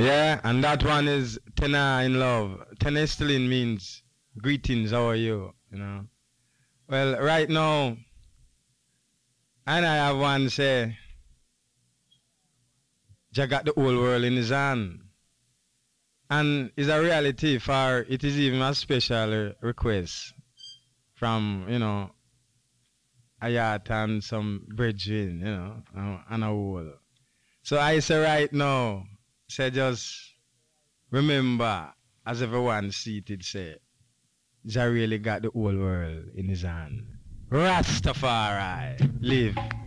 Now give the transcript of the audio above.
Yeah, and that one is Tena in love. Tena Estelin means greetings, how are you? You know. Well, right now, and I have one say, Jah got the whole world in his hand. And it's a reality for it is even a special request from, Ayat and some brethren, and a whole. So I say right now, say just remember, as everyone seated say, Jah really got the whole world in his hand. Rastafari, live.